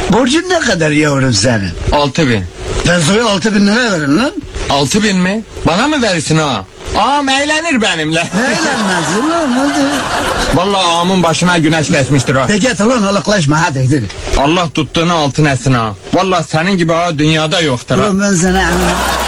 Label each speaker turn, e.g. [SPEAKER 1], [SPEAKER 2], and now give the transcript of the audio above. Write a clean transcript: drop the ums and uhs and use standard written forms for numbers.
[SPEAKER 1] Borcun ne kadar yavrum senin?
[SPEAKER 2] 6.000.
[SPEAKER 1] Ben sana 6.000 lira veririm lan.
[SPEAKER 2] 6.000 mi? Bana mı verirsin ha? Ağam eğlenir benimle.
[SPEAKER 1] Eğlenmez lan hadi.
[SPEAKER 2] Vallahi ağamın başına güneş geçmiştir ha.
[SPEAKER 1] Peki lan alıklaşma hadi.
[SPEAKER 2] Allah tuttuğunu altın etsin ha. Vallahi senin gibi ha dünyada yoktur ha.
[SPEAKER 1] Ulan ben sana...